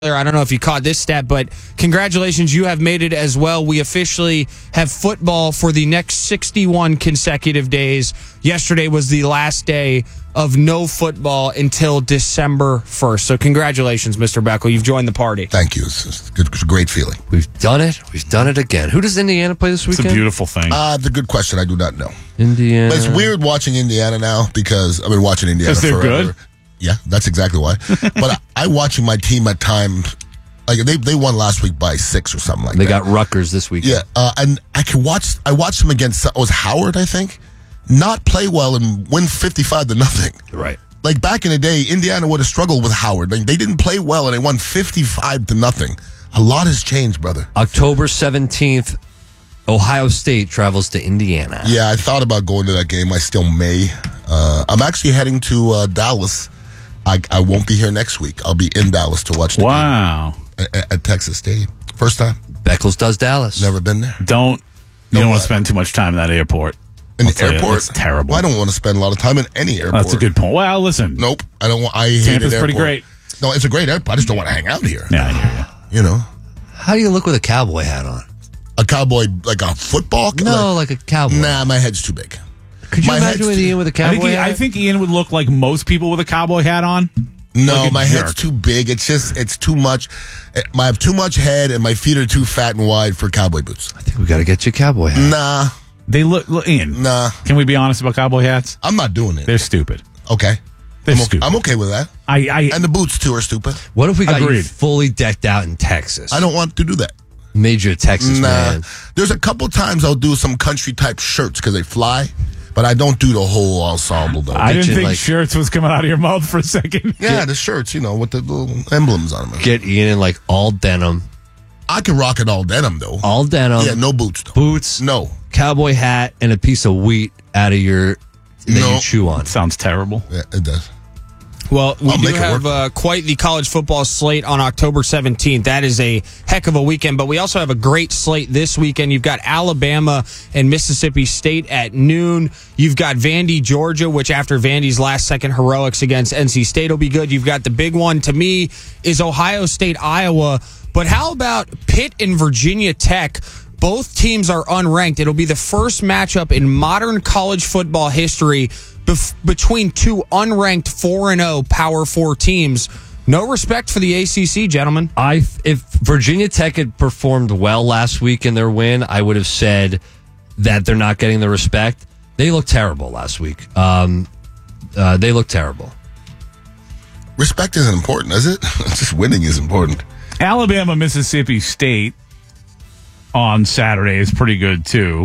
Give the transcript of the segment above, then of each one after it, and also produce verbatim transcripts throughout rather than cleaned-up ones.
I don't know if you caught this stat, but congratulations, you have made it as well. We officially have football for the next sixty-one consecutive days. Yesterday was the last day of no football until December first. So congratulations, Mister Beckel. You've joined the party. Thank you. It's, it's, good, it's a great feeling. We've done it. We've done it again. Who does Indiana play this weekend? It's a beautiful thing. Uh, the good question. I do not know. Indiana. But it's weird watching Indiana now because I've been watching Indiana Because they're forever. good? Yeah, that's exactly why. But I, I watching my team at times, like they they won last week by six or something like They that. got Rutgers this weekend. Yeah, uh, and I can watch. I watched them against. It was Howard, I think, not play well and win fifty-five to nothing. Right. Like back in the day, Indiana would have struggled with Howard. Like, they didn't play well and they won fifty-five to nothing. A lot has changed, brother. October seventeenth, Ohio State travels to Indiana. Yeah, I thought about going to that game. I still may. Uh, I'm actually heading to uh, Dallas. I, I won't be here next week. I'll be in Dallas to watch the Wow. game at, at Texas Stadium. First time. Beckles does Dallas. Never been there. Don't, you No, don't want what? to spend too much time in that airport. In I'll the tell you, airport? it's terrible. Well, I don't want to spend a lot of time in any airport. That's a good point. Well, listen. Nope. I don't want. I hate Tampa's it. pretty great. No, it's a great airport. I just don't want to hang out here. Yeah, I hear you. You know, How do you look with a cowboy hat on? a cowboy like a football. No, like a cowboy. Nah, my head's too big. Could you my imagine head's with too- Ian with a I cowboy think, he, hat? I think Ian would look like most people with a cowboy hat on. No, Like a my head's jerk. too big. It's just, it's too much. I have too much head, and my feet are too fat and wide for cowboy boots. I think we got to get you a cowboy hat. Nah, They look, look Ian. nah. Can we be honest about cowboy hats? I'm not doing it. They're stupid. Okay. They're I'm okay, stupid. I'm okay with that. I, I And the boots, too, are stupid. What if we got you Agreed. fully decked out in Texas? I don't want to do that. Made you a Texas Nah. man. There's a couple times I'll do some country-type shirts because they fly, but I don't do the whole ensemble, though. I Get didn't you, think like- shirts was coming out of your mouth for a second. yeah, the shirts, you know, with the little emblems on them. Get Ian in like all denim. I can rock it all denim, though. All denim. Yeah, no boots, though. Boots. No. Cowboy hat and a piece of wheat out of your that No. you chew on. Sounds terrible. Yeah, it does. Well, we I'll do make it have work. uh, quite the college football slate on October seventeenth. That is a heck of a weekend, but we also have a great slate this weekend. You've got Alabama and Mississippi State at noon. You've got Vandy, Georgia, which after Vandy's last second heroics against N C State will be good. You've got the big one to me is Ohio State, Iowa. But how about Pitt and Virginia Tech? Both teams are unranked. It'll be the first matchup in modern college football history bef- between two unranked four and oh Power Four teams. No respect for the A C C, gentlemen. I if Virginia Tech had performed well last week in their win, I would have said that they're not getting the respect. They looked terrible last week. Um, uh, they look terrible. Respect isn't important, is it? Just winning is important. Alabama, Mississippi State on Saturday is pretty good too.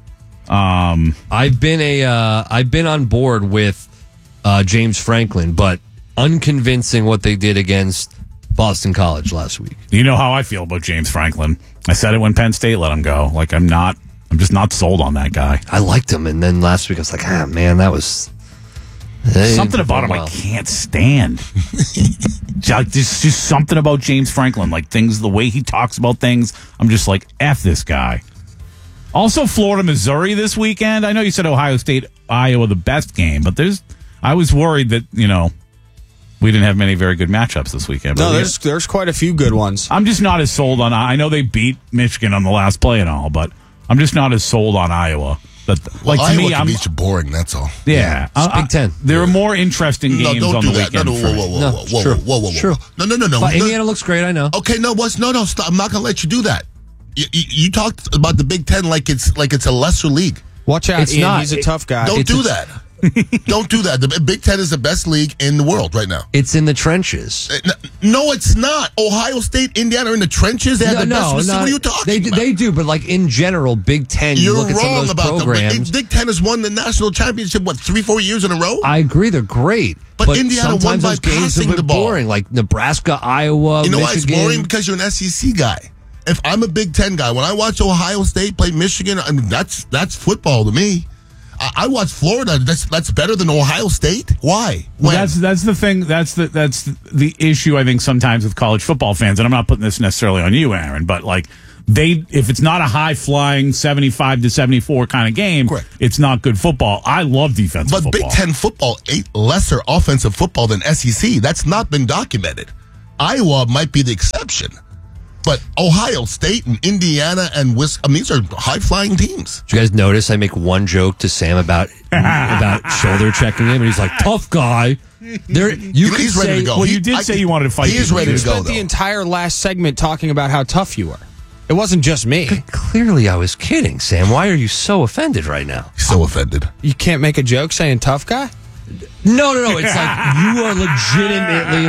Um, I've been a uh, I've been on board with uh, James Franklin, but unconvincing what they did against Boston College last week. you know how I feel about James Franklin. I said it when Penn State let him go. Like I'm not, I'm just not sold on that guy. I liked him, and then last week I was like, ah, man, that was they Something didn't about him perform I well. can't stand. Like, there's just something about James Franklin, like things, the way he talks about things. I'm just like, F this guy. Also, Florida, Missouri this weekend. I know you said Ohio State, Iowa, the best game, but there's, I was worried that, you know, we didn't have many very good matchups this weekend. But No, we- there's there's quite a few good ones. I'm just not as sold on, I know they beat Michigan on the last play and all, but I'm just not as sold on Iowa. But, Well, like, to Iowa me, can I'm, beat you boring, that's all. yeah. It's I- Big Ten. I- there are more interesting No, games don't on do the that. No, weekend no, for whoa, me. whoa, whoa, No, whoa, it's whoa, true. whoa, whoa, whoa, It's true. No, no, no, no. But no. Indiana looks great, I know. Okay, no, what's no, no? Stop. I'm not gonna let you do that. You, you, you talked about the Big Ten like it's like it's a lesser league. Watch out, It's Ian. not. He's a tough guy. Don't it's do a- that. Don't do that. The Big Ten is the best league in the world right now. It's in the trenches. Uh, No, it's not. Ohio State, Indiana are in the trenches. They have the best. receiver. What are you talking they, about? They do, but like in general, Big Ten, you You're look at some of wrong those about them. programs. Big Ten has won the national championship, what, three, four years in a row? I agree, they're great. But Indiana won sometimes by those games passing have the been ball. boring, like Nebraska, Iowa, You know why it's Michigan. boring? Because you're an S E C guy. If I'm a Big Ten guy, when I watch Ohio State play Michigan, I mean that's that's football to me. I, I watch Florida. That's that's better than Ohio State. Why? Well, When? that's that's the thing. That's the that's the issue I think sometimes with college football fans, and I'm not putting this necessarily on you, Aaron, but like they, if it's not a high flying seventy-five to seventy-four kind of game, Correct. it's not good football. I love defensive But football. Big Ten football ate lesser offensive football than S E C. That's not been documented. Iowa might be the exception. But Ohio State and Indiana and Wisconsin, I mean, these are high-flying teams. Did you guys notice I make one joke to Sam about about shoulder checking him, and he's like, tough guy. There, you He- he's could ready say, to go. Well, He- you did I- say you wanted to fight. he is people. ready You to go, spent the though. entire last segment talking about how tough you were. It wasn't just me. Clearly, I was kidding, Sam. Why are you so offended right now? He's so offended. You can't make a joke saying tough guy? No, no, no. It's like you are legitimately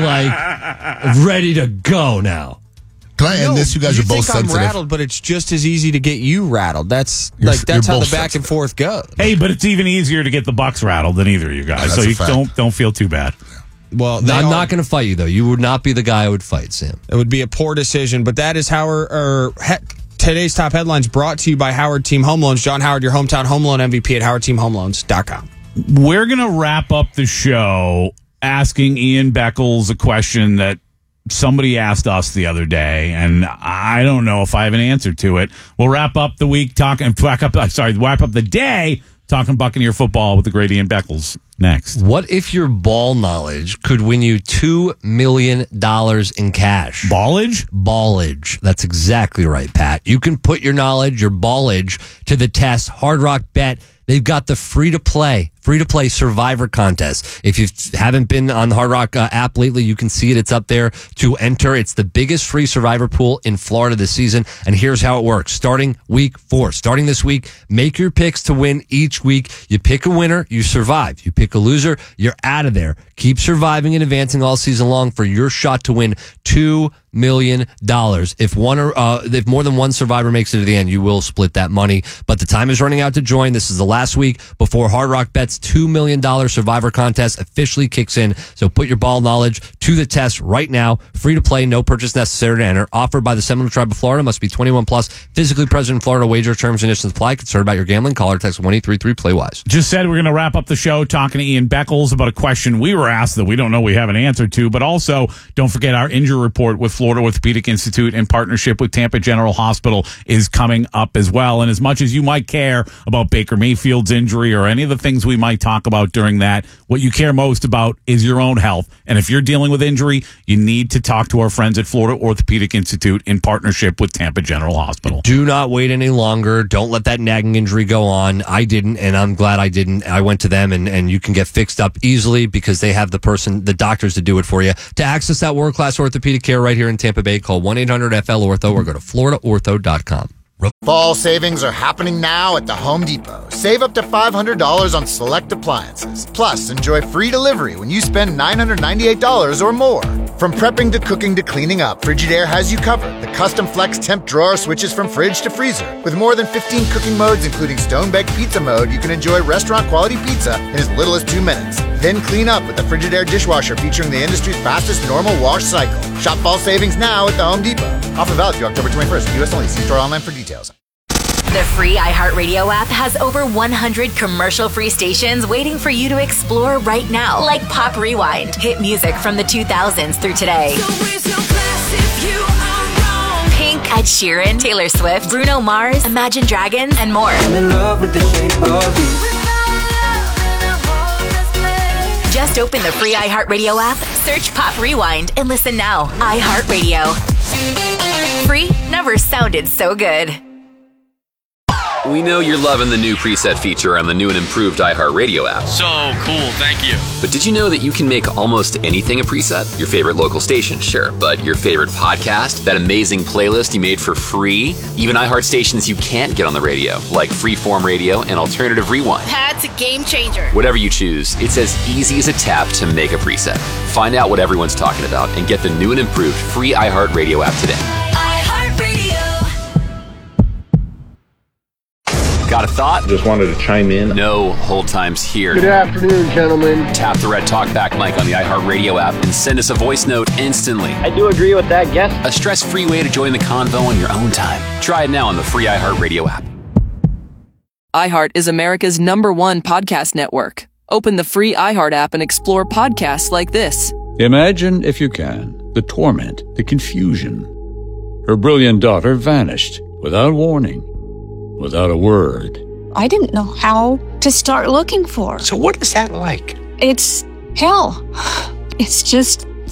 like ready to go now. Can I end No, this? You guys you are both think sensitive. I'm rattled, but it's just as easy to get you rattled. That's You're- like that's you're how the both back and sensitive. forth goes. Hey, but it's even easier to get the Bucks rattled than either of you guys. That's so a you fact. don't don't feel too bad. Well, No, they I'm are- not going to fight you, though. You would not be the guy I would fight, Sam. It would be a poor decision, but that is Howard. Or he, today's top headlines brought to you by Howard Team Home Loans. John Howard, your hometown home loan M V P at howard team home loans dot com. We're gonna wrap up the show asking Ian Beckles a question that somebody asked us the other day, and I don't know if I have an answer to it. We'll wrap up the week talking. Wrap up, uh, sorry, wrap up the day talking Buccaneer football with the great Ian Beckles next. What if your ball knowledge could win you two million dollars in cash? Ballage? Ballage. That's exactly right, Pat. You can put your knowledge, your ballage, to the test. Hard Rock Bet. They've got the free-to-play, free-to-play Survivor contest. If you haven't been on the Hard Rock uh, app lately, you can see it. It's up there to enter. It's the biggest free Survivor pool in Florida this season. And here's how it works. Starting week four, starting this week, make your picks to win each week. You pick a winner, you survive. You pick a loser, you're out of there. Keep surviving and advancing all season long for your shot to win two million dollars. If one or uh, if more than one survivor makes it to the end, you will split that money. But the time is running out to join. This is the last week before Hard Rock Bet's two million dollars Survivor contest officially kicks in. So put your ball knowledge to the test right now. Free to play, no purchase necessary to enter. Offered by the Seminole Tribe of Florida. Must be twenty-one plus. Physically present in Florida. Wager terms and conditions apply. Concerned about your gambling? Call or text one eight three three play wise. Just said we're going to wrap up the show talking to Ian Beckles about a question we were asked that we don't know we have an answer to, but also don't forget our injury report with Florida Orthopedic Institute in partnership with Tampa General Hospital is coming up as well. And as much as you might care about Baker Mayfield's injury or any of the things we might talk about during that, what you care most about is your own health. And if you're dealing with injury, you need to talk to our friends at Florida Orthopedic Institute in partnership with Tampa General Hospital. Do not wait any longer. Don't let that nagging injury go on. I didn't, and I'm glad I didn't. I went to them, and, and you can get fixed up easily because they have the person, the doctors to do it for you. To access that world-class orthopedic care right here in Tampa Bay, call one eight hundred F L ortho or go to florida ortho dot com. Fall savings are happening now at the Home Depot. Save up to five hundred dollars on select appliances. Plus, enjoy free delivery when you spend nine hundred ninety-eight dollars or more. From prepping to cooking to cleaning up, Frigidaire has you covered. The custom flex temp drawer switches from fridge to freezer. With more than fifteen cooking modes, including stone-baked pizza mode, you can enjoy restaurant-quality pizza in as little as two minutes. Then clean up with the Frigidaire dishwasher featuring the industry's fastest normal wash cycle. Shop fall savings now at the Home Depot. Offer valid through October twenty-first. U S only. See store online for details. The free iHeartRadio app has over one hundred commercial-free stations waiting for you to explore right now. Like Pop Rewind, hit music from the two thousands through today. Pink, Ed Sheeran, Taylor Swift, Bruno Mars, Imagine Dragons, and more. I'm in love with the shape of you. Just open the free iHeartRadio app, search Pop Rewind, and listen now. iHeartRadio. Free never sounded so good. We know you're loving the new preset feature on the new and improved iHeartRadio app. So cool, thank you. But did you know that you can make almost anything a preset? Your favorite local station, sure, but your favorite podcast, that amazing playlist you made for free, even iHeart stations you can't get on the radio, like Freeform Radio and Alternative Rewind. That's a game changer. Whatever you choose, it's as easy as a tap to make a preset. Find out what everyone's talking about and get the new and improved free iHeartRadio app today. Got a thought? Just wanted to chime in. No hold times here. Good afternoon, gentlemen. Tap the red talkback mic on the iHeartRadio app and send us a voice note instantly. I do agree with that guess. A stress-free way to join the convo on your own time. Try it now on the free iHeartRadio app. iHeart is America's number one podcast network. Open the free iHeart app and explore podcasts like this. Imagine, if you can, the torment, the confusion. Her brilliant daughter vanished without warning. Without a word. I didn't know how to start looking for. So what is that like? It's hell. It's just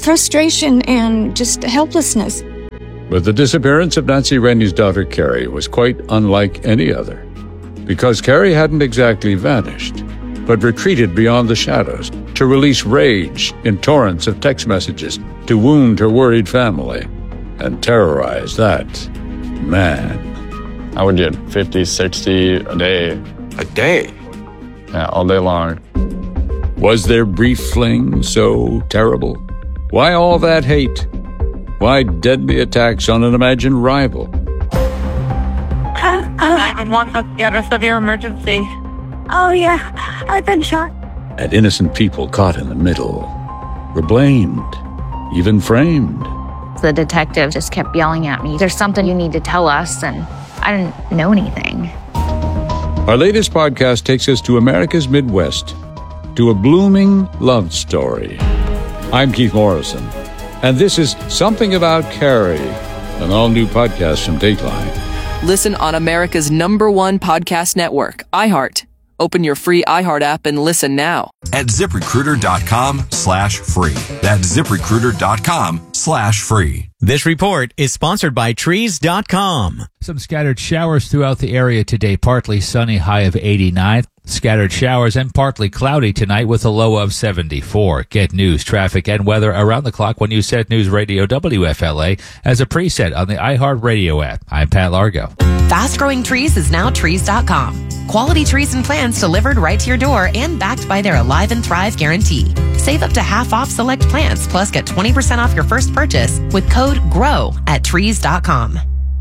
frustration and just helplessness. But the disappearance of Nancy Rennie's daughter, Carrie, was quite unlike any other. Because Carrie hadn't exactly vanished, but retreated beyond the shadows to release rage in torrents of text messages to wound her worried family and terrorize that man. I would get fifty, sixty a day. A day? Yeah, all day long. Was their brief fling so terrible? Why all that hate? Why deadly attacks on an imagined rival? nine one one, let's get a severe emergency. Oh, yeah, I've been shot. And innocent people caught in the middle were blamed, even framed. The detective just kept yelling at me, "There's something you need to tell us," and I didn't know anything. Our latest podcast takes us to America's Midwest, to a blooming love story. I'm Keith Morrison, and this is Something About Carrie, an all-new podcast from Dateline. Listen on America's number one podcast network, iHeart. Open your free iHeart app and listen now. At ZipRecruiter.com slash free. That's ZipRecruiter.com slash free. This report is sponsored by Trees dot com. Some scattered showers throughout the area today. Partly sunny, high of eighty-nine. Scattered showers and partly cloudy tonight with a low of seventy-four. Get news, traffic, and weather around the clock when you set News Radio W F L A as a preset on the iHeart Radio app. I'm Pat Largo. Fast Growing Trees is now Trees dot com. Quality trees and plants delivered right to your door and backed by their Alive and Thrive guarantee. Save up to half off select plants, plus get twenty percent off your first purchase with code GROW at Trees dot com.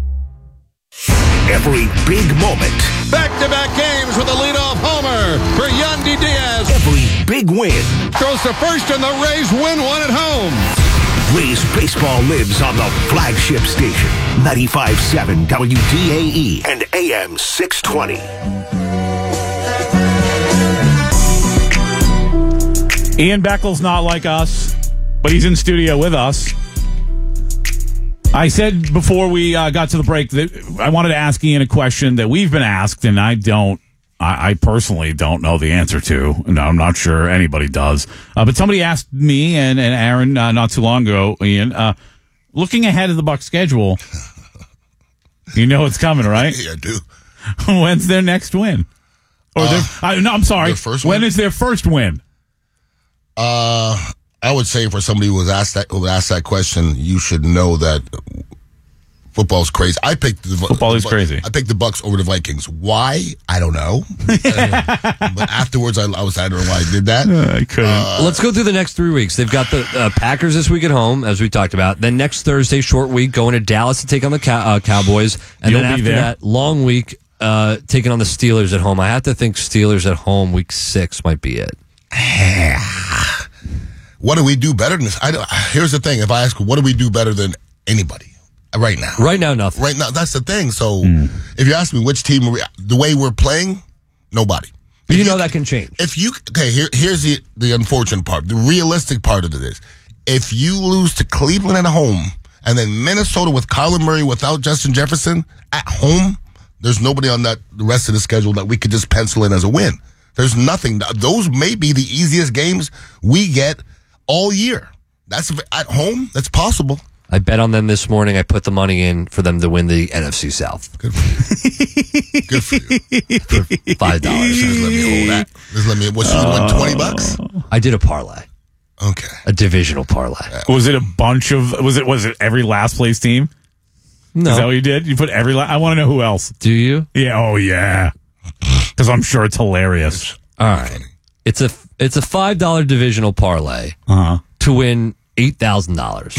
Every big moment. Back-to-back games with a leadoff homer for Yandy Diaz. Every big win. Throws to first and the Rays win one at home. Rays baseball lives on the flagship station. ninety-five point seven W D A E and A M six twenty. Ian Beckles not like us, but he's in studio with us. I said before we uh, got to the break that I wanted to ask Ian a question that we've been asked, and I don't, I, I personally don't know the answer to. No, I'm not sure anybody does. Uh, but somebody asked me and, and Aaron uh, not too long ago, Ian, uh, looking ahead of the Bucs schedule, you know it's coming, right? Yeah, I do. When's their next win? Or Uh, their, I, no, I'm sorry. their first when win? is their first win? Uh, I would say for somebody who was asked that who asked that question, you should know that football's crazy. I picked the Football is the, crazy. I picked the Bucks over the Vikings. Why? I don't know. But afterwards, I, I was I don't know why I did that. I couldn't. Uh, Let's go through the next three weeks. They've got the uh, Packers this week at home, as we talked about. Then next Thursday, short week, going to Dallas to take on the cow- uh, Cowboys. And You'll then be after there. that, long week, uh, taking on the Steelers at home. I have to think Steelers at home, week six might be it. What do we do better than this? I don't, here's the thing. If I ask, what do we do better than anybody right now? Right now, nothing. Right now, that's the thing. So Hmm. if you ask me which team, are we, the way we're playing, nobody. But you know that can change. If you okay, here here's the the unfortunate part. The realistic part of it is, if you lose to Cleveland at home and then Minnesota with Kyler Murray without Justin Jefferson at home, there's nobody on that the rest of the schedule that we could just pencil in as a win. There's nothing. Those may be the easiest games we get all year. That's at home. That's possible. I bet on them this morning. I put the money in for them to win the N F C South. Good for you. Good for you. For five dollars. Just let me hold that. Just let me. What you win twenty bucks? I did a parlay. Okay. A divisional parlay. Was it a bunch of? Was it? Was it every last place team? No. Is that what you did? You put every. La- I want to know who else. Do you? Yeah. Oh yeah. Because I'm sure it's hilarious. All right. It's a it's a five dollar divisional parlay Uh-huh. to win eight thousand dollars.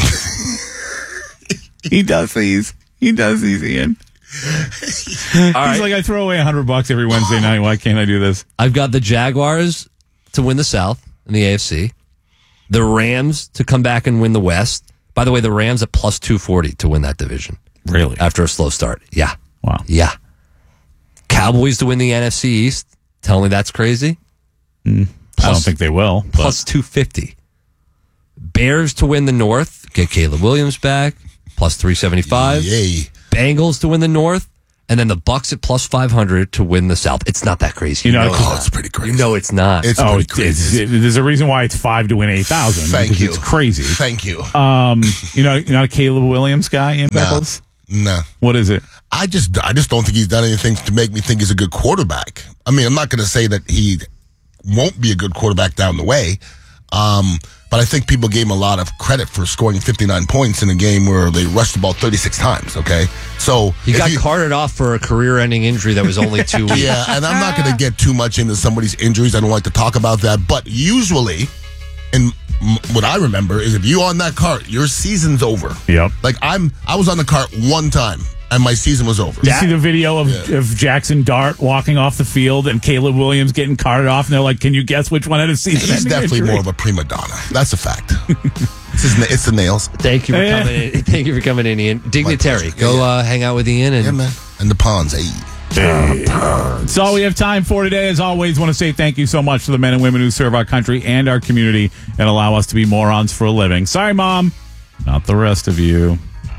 He does these. He does these, Ian. He's right. like, I throw away a hundred bucks every Wednesday night. Why can't I do this? I've got the Jaguars to win the South in the A F C. The Rams to come back and win the West. By the way, the Rams at plus two forty to win that division. Really? After a slow start. Yeah. Wow. Yeah. Cowboys to win the N F C East. Tell me that's crazy. Mm, I don't think they will. But. Plus two fifty. Bears to win the North. Get Caleb Williams back. Plus three seventy five. Yay. Bengals to win the North and then the Bucks at plus five hundred to win the South. It's not that crazy. You know, it's Oh, not. it's pretty crazy. You know it's not. It's Oh, pretty it's, crazy. it's, it, there's a reason why it's five to win eight thousand. Thank you. It's crazy. Thank you. Um, you know, you're not a Caleb Williams guy, Ian Nah. Beckles? No. What is it? I just I just don't think he's done anything to make me think he's a good quarterback. I mean, I'm not going to say that he won't be a good quarterback down the way, um, but I think people gave him a lot of credit for scoring fifty-nine points in a game where they rushed the ball thirty-six times, okay? So He if got you- carted off for a career-ending injury that was only two weeks. Yeah, and I'm not going to get too much into somebody's injuries. I don't like to talk about that, but usually, and m- what I remember is if you on that cart, your season's over. Yep. Like I'm, I was on the cart one time, and my season was over. Did you see the video of, Yeah. of Jackson Dart walking off the field and Caleb Williams getting carted off? And they're like, can you guess which one had a season? He's definitely more of a prima donna. That's a fact. it's, his, na- it's the nails. Thank you for Yeah. coming in. Thank you for coming in, Ian. Dignitary. pleasure. Go Yeah, yeah. uh, hang out with Ian. And Yeah, man. And the ponds, hey. That's all we have time for today. As always, want to say thank you so much to the men and women who serve our country and our community and allow us to be morons for a living. Sorry, Mom. Not the rest of you.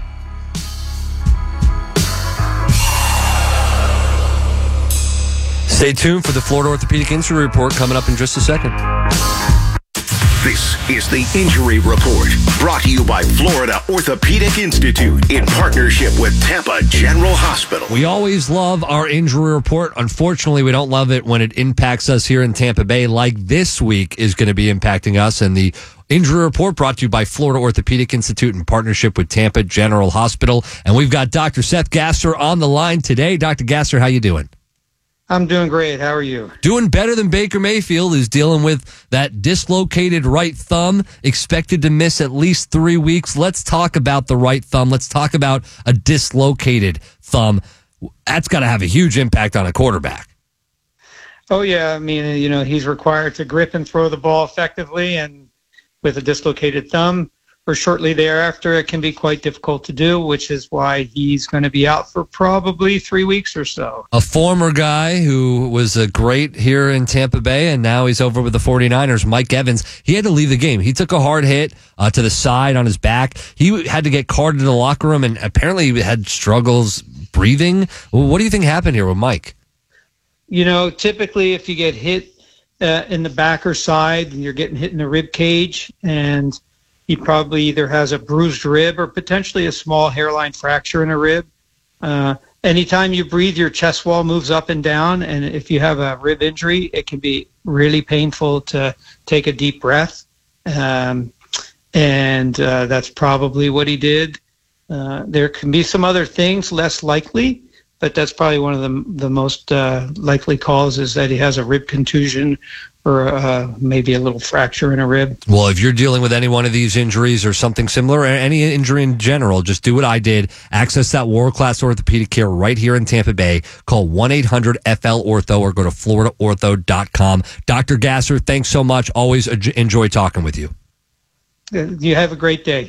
Stay tuned for the Florida Orthopedic Injury Report coming up in just a second. This is the Injury Report, brought to you by Florida Orthopedic Institute in partnership with Tampa General Hospital. We always love our injury report. Unfortunately, we don't love it when it impacts us here in Tampa Bay, like this week is going to be impacting us. And the injury report brought to you by Florida Orthopedic Institute in partnership with Tampa General Hospital. And we've got Doctor Seth Gasser on the line today. Doctor Gasser, how you doing? I'm doing great. How are you? Doing better than Baker Mayfield, who's dealing with that dislocated right thumb, expected to miss at least three weeks. Let's talk about the right thumb. Let's talk about a dislocated thumb. That's got to have a huge impact on a quarterback. Oh, yeah. I mean, you know, he's required to grip and throw the ball effectively, and with a dislocated thumb, or shortly thereafter, it can be quite difficult to do, which is why he's going to be out for probably three weeks or so. A former guy who was a great here in Tampa Bay, and now he's over with the 49ers, Mike Evans. He had to leave the game. He took a hard hit uh, to the side on his back. He had to get carted to the locker room, and apparently he had struggles breathing. Well, what do you think happened here with Mike? You know, typically if you get hit uh, in the back or side, and you're getting hit in the rib cage, and he probably either has a bruised rib or potentially a small hairline fracture in a rib. Uh, anytime you breathe, your chest wall moves up and down, and if you have a rib injury, it can be really painful to take a deep breath. Um, and uh, that's probably what he did. Uh, there can be some other things less likely, but that's probably one of the the most uh, likely causes, that he has a rib contusion or uh, maybe a little fracture in a rib. Well, if you're dealing with any one of these injuries or something similar, or any injury in general, just do what I did. Access that world-class orthopedic care right here in Tampa Bay. Call one eight hundred F L ortho or go to florida ortho dot com. Doctor Gasser, thanks so much. Always enjoy talking with you. You have a great day.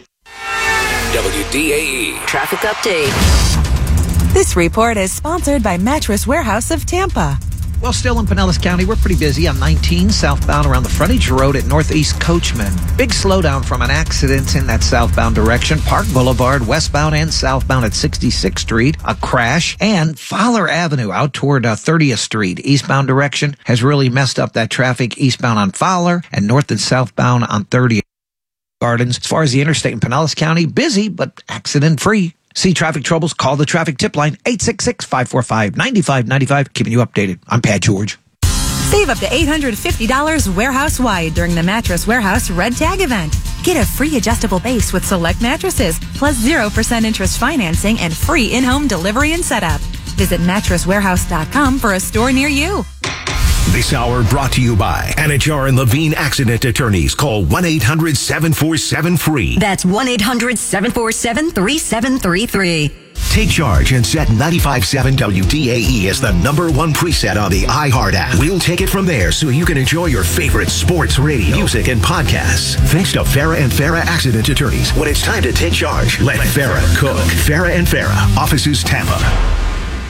W D A E Traffic update. This report is sponsored by Mattress Warehouse of Tampa. Well, still in Pinellas County, we're pretty busy on nineteen southbound around the frontage road at Northeast Coachman. Big slowdown from an accident in that southbound direction. Park Boulevard, westbound and southbound at sixty-sixth Street. A crash. And Fowler Avenue out toward uh, thirtieth Street. Eastbound direction has really messed up that traffic eastbound on Fowler and north and southbound on thirtieth Gardens. As far as the interstate in Pinellas County, busy but accident-free. See traffic troubles? Call the traffic tip line, eight six six, five four five, nine five nine five. Keeping you updated. I'm Pat George. Save up to eight hundred fifty dollars warehouse-wide during the Mattress Warehouse Red Tag event. Get a free adjustable base with select mattresses, plus zero percent interest financing and free in-home delivery and setup. Visit mattress warehouse dot com for a store near you. This hour brought to you by Anajar and Levine Accident Attorneys. Call one eight hundred seven four seven free. That's one eight hundred seven four seven three seven three three. Take charge and set ninety-five point seven W D A E as the number one preset on the iHeart app. We'll take it from there so you can enjoy your favorite sports, radio, music, and podcasts. Thanks to Farah and Farah Accident Attorneys. When it's time to take charge, let Farah cook. Farah and Farah, offices Tampa.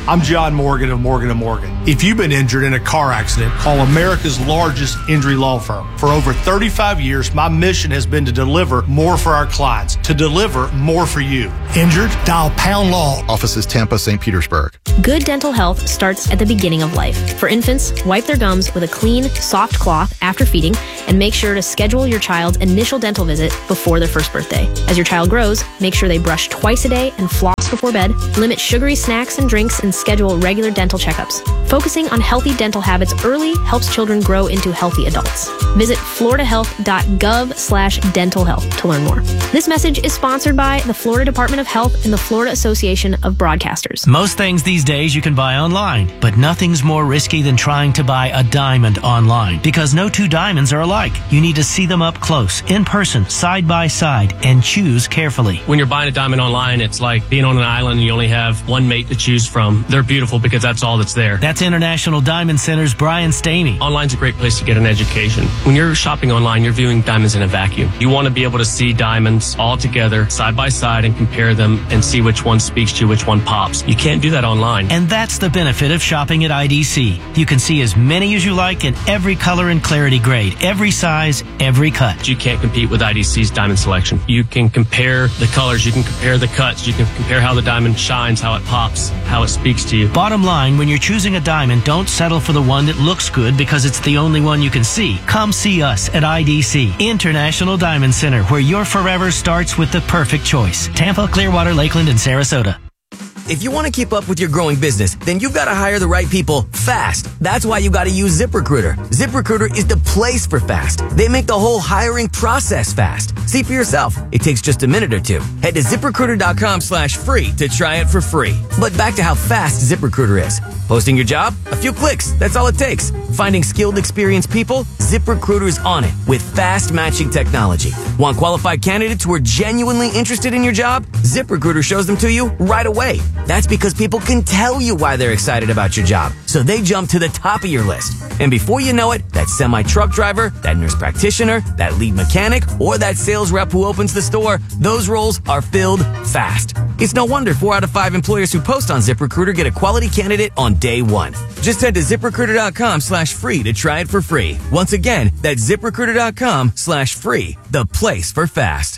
I'm John Morgan of Morgan and Morgan. If you've been injured in a car accident, call America's largest injury law firm. For over thirty-five years, my mission has been to deliver more for our clients, to deliver more for you. Injured? Dial Pound Law. Offices Tampa, Saint Petersburg. Good dental health starts at the beginning of life. For infants, wipe their gums with a clean, soft cloth after feeding, and make sure to schedule your child's initial dental visit before their first birthday. As your child grows, make sure they brush twice a day and floss before bed, limit sugary snacks and drinks, and schedule regular dental checkups. Focusing on healthy dental habits early helps children grow into healthy adults. Visit floridahealth.gov slash dental health to learn more. This message is sponsored by the Florida Department of Health and the Florida Association of Broadcasters. Most things these days you can buy online, but nothing's more risky than trying to buy a diamond online, because no two diamonds are alike. You need to see them up close, in person, side by side, and choose carefully. When you're buying a diamond online, it's like being on an island and you only have one mate to choose from. They're beautiful because that's all that's there. That's International Diamond Center's Brian Stamey. Online's a great place to get an education. When you're shopping online, you're viewing diamonds in a vacuum. You want to be able to see diamonds all together, side by side, and compare them and see which one speaks to you, which one pops. You can't do that online. And that's the benefit of shopping at I D C. You can see as many as you like in every color and clarity grade, every size, every cut. You can't compete with I D C's diamond selection. You can compare the colors, you can compare the cuts, you can compare how the diamond shines, how it pops, how it speaks to you. Bottom line, when you're choosing a diamond, don't settle for the one that looks good because it's the only one you can see. Come see us at I D C, International Diamond Center, where your forever starts with the perfect choice. Tampa, Clearwater, Lakeland, and Sarasota. If you want to keep up with your growing business, then you've got to hire the right people fast. That's why you got to use ZipRecruiter. ZipRecruiter is the place for fast. They make the whole hiring process fast. See for yourself. It takes just a minute or two. Head to ZipRecruiter.com slash free to try it for free. But back to how fast ZipRecruiter is. Posting your job? A few clicks. That's all it takes. Finding skilled, experienced people? ZipRecruiter's on it with fast matching technology. Want qualified candidates who are genuinely interested in your job? ZipRecruiter shows them to you right away. That's because people can tell you why they're excited about your job, so they jump to the top of your list. And before you know it, that semi-truck driver, that nurse practitioner, that lead mechanic, or that sales rep who opens the store, those roles are filled fast. It's no wonder four out of five employers who post on ZipRecruiter get a quality candidate on day one. Just head to ZipRecruiter.com slash free to try it for free. Once again, that's ZipRecruiter.com slash free, the place for fast.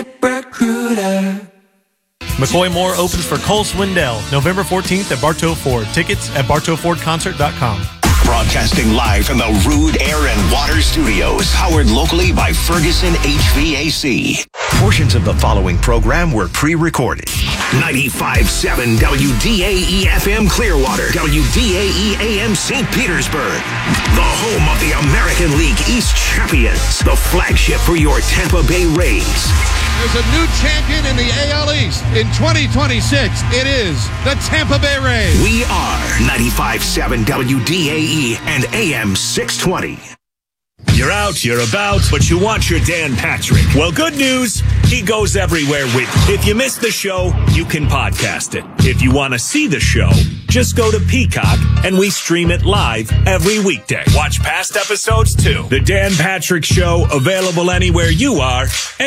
ZipRecruiter. McCoy Moore opens for Cole Swindell November fourteenth at Bartow Ford. Tickets at bartow ford concert dot com. Broadcasting live from the Rude Air and Water Studios, powered locally by Ferguson H V A C. Portions of the following program were pre-recorded. ninety-five point seven W D A E F M Clearwater, W D A E A M Saint Petersburg. The home of the American League East champions. The flagship for your Tampa Bay Rays. There's a new champion in the A L East in twenty twenty-six. It is the Tampa Bay Rays. We are ninety-five point seven W D A E and A M six twenty. You're out, you're about, but you want your Dan Patrick. Well, good news, he goes everywhere with you. If you missed the show, you can podcast it. If you want to see the show, just go to Peacock and we stream it live every weekday. Watch past episodes too. The Dan Patrick Show, available anywhere you are and